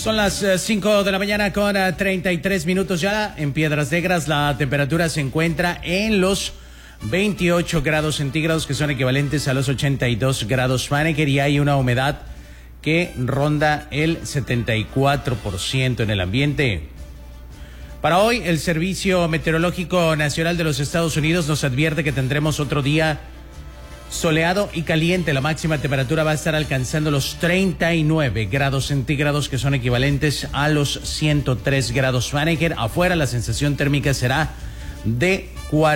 Son las 5 de la mañana con 33 minutos ya. En Piedras Negras la temperatura se encuentra en los 28 grados centígrados, que son equivalentes a los 82 grados Fahrenheit, y hay una humedad que ronda el 74% en el ambiente. Para hoy, el Servicio Meteorológico Nacional de los Estados Unidos nos advierte que tendremos otro día soleado y caliente. La máxima temperatura va a estar alcanzando los 39 grados centígrados, que son equivalentes a los 103 grados Fahrenheit. Afuera la sensación térmica será de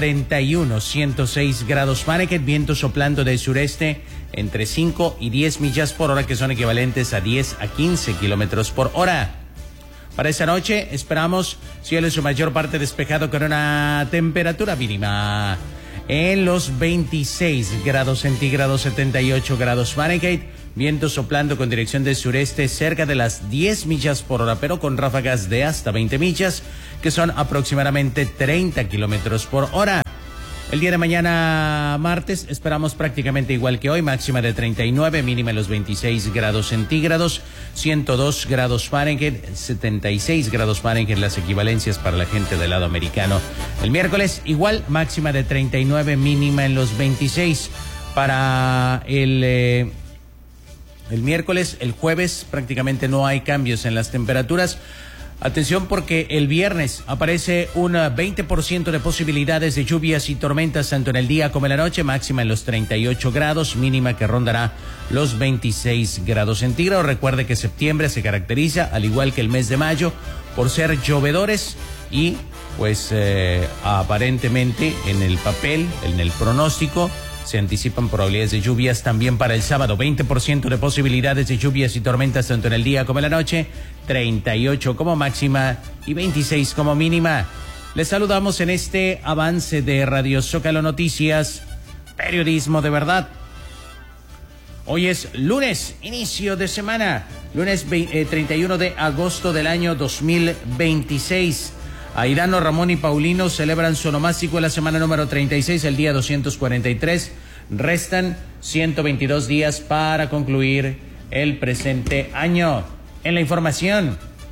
106 grados Fahrenheit, viento soplando del sureste entre 5 y 10 millas por hora, que son equivalentes a 10 a 15 kilómetros por hora. Para esta noche esperamos cielo en su mayor parte despejado con una temperatura mínima en los 26 grados centígrados, 78 grados Fahrenheit, viento soplando con dirección del sureste cerca de las 10 millas por hora, pero con ráfagas de hasta 20 millas, que son aproximadamente 30 kilómetros por hora. El día de mañana, martes, esperamos prácticamente igual que hoy, máxima de 39, mínima en los 26 grados centígrados, 102 grados Fahrenheit, 76 grados Fahrenheit, las equivalencias para la gente del lado americano. El miércoles, igual, máxima de 39, mínima en los 26. Para el miércoles, el jueves, prácticamente no hay cambios en las temperaturas. Atención, porque el viernes aparece un 20% de posibilidades de lluvias y tormentas tanto en el día como en la noche, máxima en los 38 grados, mínima que rondará los 26 grados centígrados. Recuerde que septiembre se caracteriza, al igual que el mes de mayo, por ser llovedores y pues aparentemente en el papel, en el pronóstico, se anticipan probabilidades de lluvias también para el sábado. 20% de posibilidades de lluvias y tormentas tanto en el día como en la noche. 38 como máxima y 26 como mínima. Les saludamos en este avance de Radio Zócalo Noticias, periodismo de verdad. Hoy es lunes, inicio de semana. Lunes 31 de agosto del año 2026. Airano, Ramón y Paulino celebran su onomástico en la semana número 36, el día 243. Restan 122 días para concluir el presente año. En la información,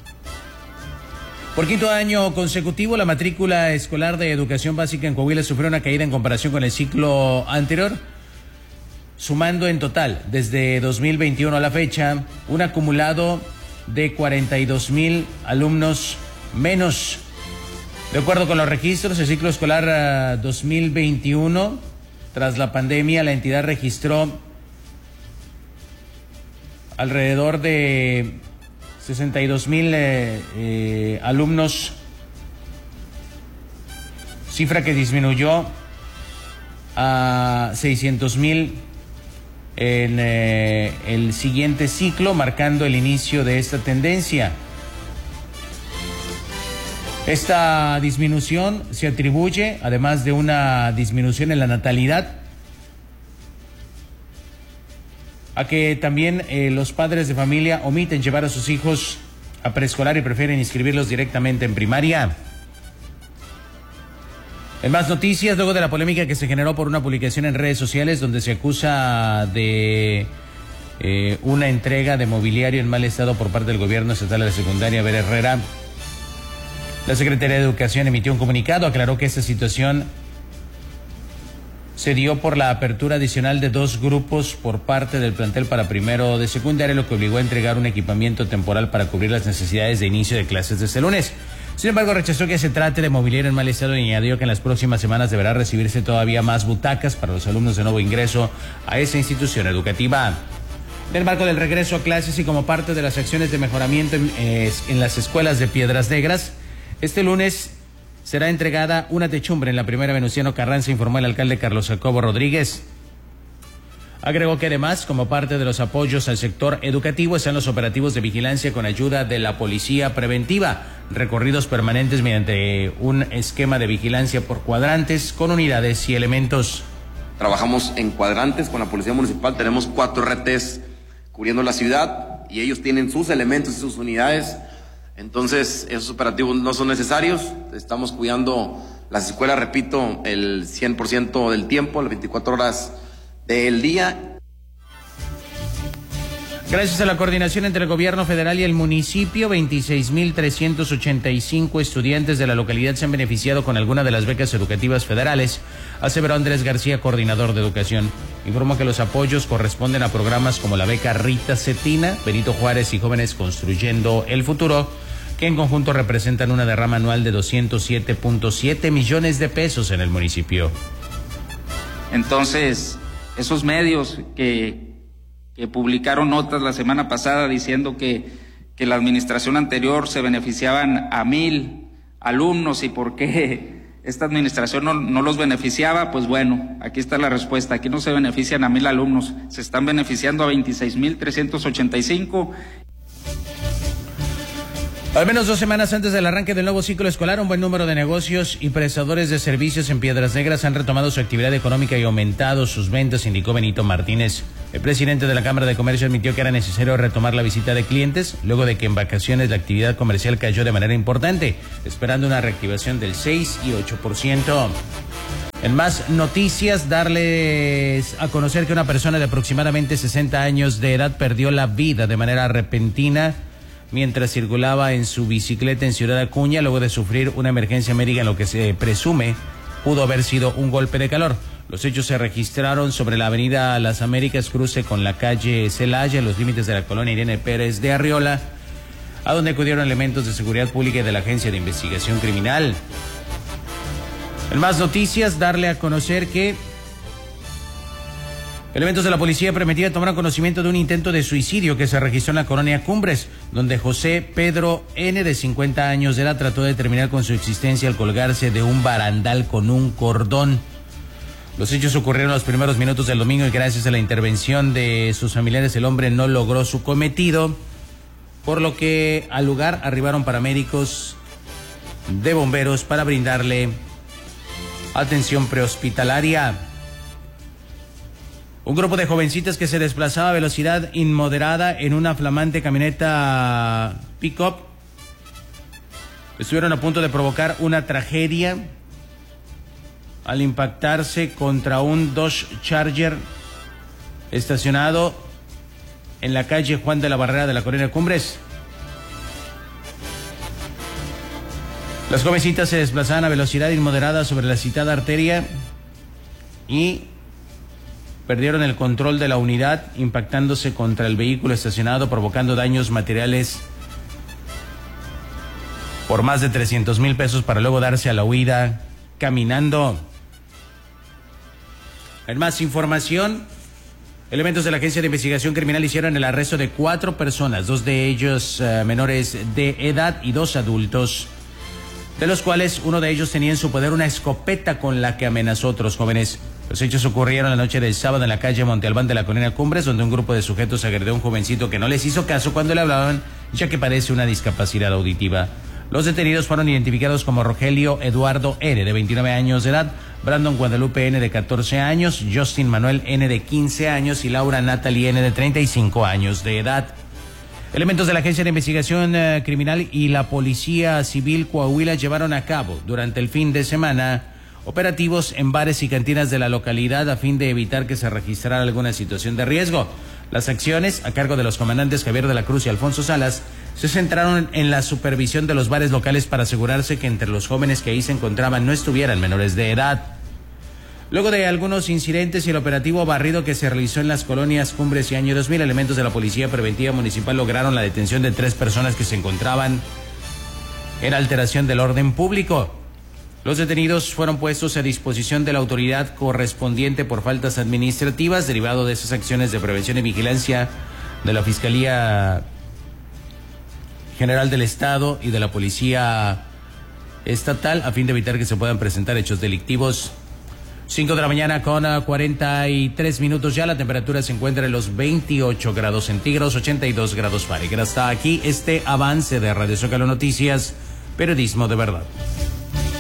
por quinto año consecutivo, la matrícula escolar de educación básica en Coahuila sufrió una caída en comparación con el ciclo anterior, sumando en total, desde 2021 a la fecha, un acumulado de 42,000 alumnos menos. De acuerdo con los registros, el ciclo escolar 2021, tras la pandemia, la entidad registró alrededor de 62,000 alumnos, cifra que disminuyó a 600,000 en el siguiente ciclo, marcando el inicio de esta tendencia. Esta disminución se atribuye, además de una disminución en la natalidad, a que también los padres de familia omiten llevar a sus hijos a preescolar y prefieren inscribirlos directamente en primaria. En más noticias, luego de la polémica que se generó por una publicación en redes sociales donde se acusa de una entrega de mobiliario en mal estado por parte del gobierno estatal a la secundaria Vera Herrera, la Secretaría de Educación emitió un comunicado, aclaró que esta situación se dio por la apertura adicional de 2 grupos por parte del plantel para primero de secundaria, lo que obligó a entregar un equipamiento temporal para cubrir las necesidades de inicio de clases de este lunes. Sin embargo, rechazó que se trate de mobiliario en mal estado y añadió que en las próximas semanas deberá recibirse todavía más butacas para los alumnos de nuevo ingreso a esa institución educativa. En el marco del regreso a clases y como parte de las acciones de mejoramiento en las escuelas de Piedras Negras, este lunes será entregada una techumbre en la primera Venustiano Carranza, informó el alcalde Carlos Jacobo Rodríguez. Agregó que además, como parte de los apoyos al sector educativo, están los operativos de vigilancia con ayuda de la policía preventiva, recorridos permanentes mediante un esquema de vigilancia por cuadrantes con unidades y elementos. Trabajamos en cuadrantes con la Policía Municipal, tenemos 4 RTs cubriendo la ciudad y ellos tienen sus elementos y sus unidades. Entonces, esos operativos no son necesarios. Estamos cuidando las escuelas, repito, el 100% del tiempo, las 24 horas del día. Gracias a la coordinación entre el gobierno federal y el municipio, 26.385 estudiantes de la localidad se han beneficiado con alguna de las becas educativas federales, aseveró Andrés García, coordinador de educación. Informó que los apoyos corresponden a programas como la beca Rita Cetina, Benito Juárez y Jóvenes Construyendo el Futuro, que en conjunto representan una derrama anual de 207.7 millones de pesos en el municipio. Entonces, esos medios que publicaron notas la semana pasada diciendo que la administración anterior se beneficiaban a 1,000 alumnos y por qué esta administración no los beneficiaba, pues bueno, aquí está la respuesta. Aquí no se benefician a 1,000 alumnos, se están beneficiando a 26.385. Al menos 2 semanas antes del arranque del nuevo ciclo escolar, un buen número de negocios y prestadores de servicios en Piedras Negras han retomado su actividad económica y aumentado sus ventas, indicó Benito Martínez. El presidente de la Cámara de Comercio admitió que era necesario retomar la visita de clientes, luego de que en vacaciones la actividad comercial cayó de manera importante, esperando una reactivación del 6 y 8%. En más noticias, darles a conocer que una persona de aproximadamente 60 años de edad perdió la vida de manera repentina mientras circulaba en su bicicleta en Ciudad Acuña, luego de sufrir una emergencia médica en lo que se presume pudo haber sido un golpe de calor. Los hechos se registraron sobre la avenida Las Américas, cruce con la calle Celaya, en los límites de la colonia Irene Pérez de Arriola, a donde acudieron elementos de seguridad pública y de la Agencia de Investigación Criminal. En más noticias, darle a conocer que elementos de la policía preventiva tomaron conocimiento de un intento de suicidio que se registró en la colonia Cumbres, donde José Pedro N., de 50 años de edad, trató de terminar con su existencia al colgarse de un barandal con un cordón. Los hechos ocurrieron los primeros minutos del domingo y gracias a la intervención de sus familiares el hombre no logró su cometido, por lo que al lugar arribaron paramédicos de bomberos para brindarle atención prehospitalaria. Un grupo de jovencitas que se desplazaba a velocidad inmoderada en una flamante camioneta pick-up estuvieron a punto de provocar una tragedia al impactarse contra un Dodge Charger estacionado en la calle Juan de la Barrera de la colonia Cumbres. Las jovencitas se desplazaban a velocidad inmoderada sobre la citada arteria y perdieron el control de la unidad, impactándose contra el vehículo estacionado, provocando daños materiales por más de 300,000 pesos para luego darse a la huida caminando. En más información, elementos de la Agencia de Investigación Criminal hicieron el arresto de 4 personas, 2 de ellos menores de edad y 2 adultos, de los cuales uno de ellos tenía en su poder una escopeta con la que amenazó a otros jóvenes. Los hechos ocurrieron la noche del sábado en la calle Monte Albán de la colonia Cumbres, donde un grupo de sujetos agredió a un jovencito que no les hizo caso cuando le hablaban, ya que padece una discapacidad auditiva. Los detenidos fueron identificados como Rogelio Eduardo R., de 29 años de edad, Brandon Guadalupe N., de 14 años, Justin Manuel N., de 15 años y Laura Natalie N., de 35 años de edad. Elementos de la Agencia de Investigación Criminal y la Policía Civil Coahuila llevaron a cabo durante el fin de semana operativos en bares y cantinas de la localidad a fin de evitar que se registrara alguna situación de riesgo. Las acciones, a cargo de los comandantes Javier de la Cruz y Alfonso Salas, se centraron en la supervisión de los bares locales para asegurarse que entre los jóvenes que ahí se encontraban no estuvieran menores de edad. Luego de algunos incidentes y el operativo barrido que se realizó en las colonias Cumbres y Año 2000, elementos de la Policía Preventiva Municipal lograron la detención de 3 personas que se encontraban en alteración del orden público. Los detenidos fueron puestos a disposición de la autoridad correspondiente por faltas administrativas, derivado de esas acciones de prevención y vigilancia de la Fiscalía General del Estado y de la Policía Estatal, a fin de evitar que se puedan presentar hechos delictivos. 5 de la mañana con 43 minutos ya, la temperatura se encuentra en los 28 grados centígrados, 82 grados Fahrenheit. Hasta aquí este avance de Radio Zócalo Noticias, periodismo de verdad.